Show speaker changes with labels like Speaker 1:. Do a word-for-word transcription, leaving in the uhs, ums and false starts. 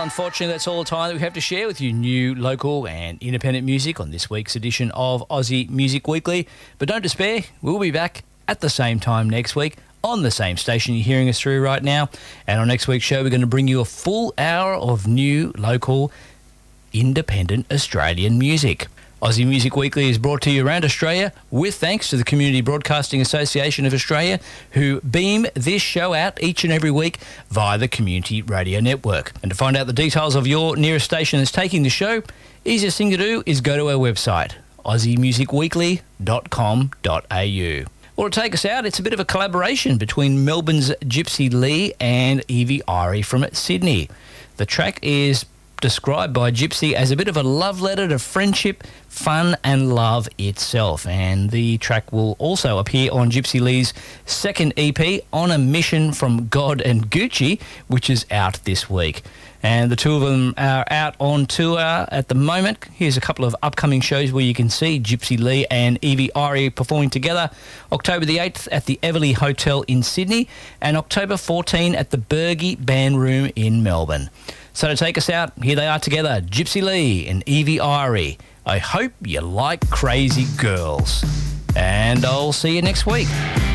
Speaker 1: unfortunately, that's all the time that we have to share with you. New, local and independent music on this week's edition of Aussie Music Weekly. But don't despair, we'll be back at the same time next week on the same station you're hearing us through right now. And on next week's show, we're going to bring you a full hour of new, local, independent Australian music. Aussie Music Weekly is brought to you around Australia with thanks to the Community Broadcasting Association of Australia, who beam this show out each and every week via the Community Radio Network. And to find out the details of your nearest station that's taking the show, easiest thing to do is go to our website, aussie music weekly dot com dot a u. Well, to take us out, it's a bit of a collaboration between Melbourne's Gypsy Lee and Evie Irie from Sydney. The track is described by Gypsy as a bit of a love letter to friendship, fun and love itself. And the track will also appear on Gypsy Lee's second E P, On a Mission from God and Gucci, which is out this week. And the two of them are out on tour at the moment. Here's a couple of upcoming shows where you can see Gypsy Lee and Evie Irie performing together. October the eighth at the Everleigh Hotel in Sydney and October fourteenth at the Bergie Band Room in Melbourne. So to take us out, here they are together, Gypsy Lee and Evie Irie. I hope you like Crazy Girls. And I'll see you next week.